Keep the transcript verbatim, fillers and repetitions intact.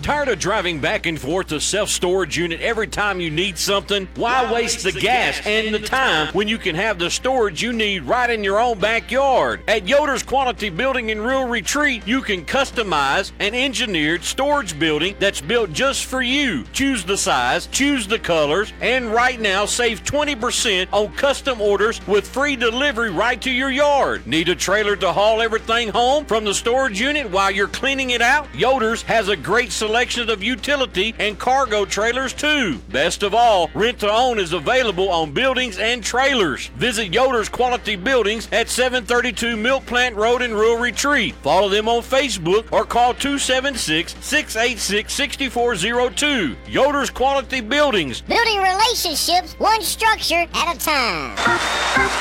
Tired of driving back and forth to self-storage unit every time you need something? Why, Why waste, waste the, the gas, gas and the time when you can have the storage you need right in your own backyard? At Yoder's Quality Building in Rural Retreat, you can customize an engineered storage building that's built just for you. Choose the size, choose the colors, and right now save twenty percent on custom orders with free delivery right to your yard. Need a trailer to haul everything home from the storage unit while you're cleaning it out? Yoder's has a great selection of utility and cargo trailers too. Best of all, rent to own is available on buildings and trailers. Visit Yoder's Quality Buildings at seven thirty-two Milk Plant Road in Rural Retreat. Follow them on Facebook or call two seven six, six eight six, six four zero two. Yoder's Quality Buildings. Building relationships one structure at a time.